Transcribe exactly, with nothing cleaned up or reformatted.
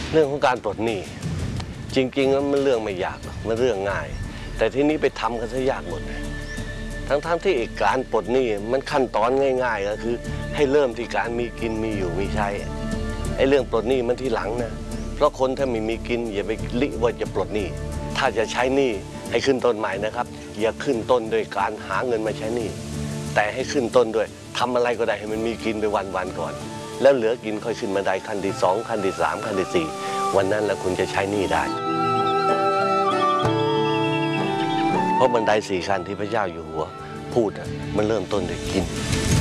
เรื่องของการปลดหนี้จริงๆแล้วมันเรื่องไม่ยากหรอกมันเรื่องง่ายแต่ที่นี้ไปทำกันซะยากหมดเลยทั้งๆ ท, ที่อีกการปลดหนี้มันขั้นตอนง่ายๆก็คือให้เริ่มที่การมีกินมีอยู่มีใช้ไอ้เรื่องปลดหนี้มันทีหลังนะเพราะคนถ้าไม่มีกินอย่าไปลิว่าจะปลดหนี้ถ้าจะใช้หนี้ให้ขึ้นต้นใหม่นะครับอย่าขึ้นต้นโดยการหาเงินมาใช้หนี้แต่ให้ขึ้นต้นด้วยทำอะไรก็ได้ให้มันมีกินไปวันๆก่อนแล้วเหลือกินค่อยขึ้นบันไดขั้นที่สองขั้นที่สามขั้นที่สี่วันนั้นแล้วคุณจะใช้หนี้ได้เพราะบันไดสี่ขั้นที่พระเจ้าอยู่หัวพูดมันเริ่มต้นด้วยกิน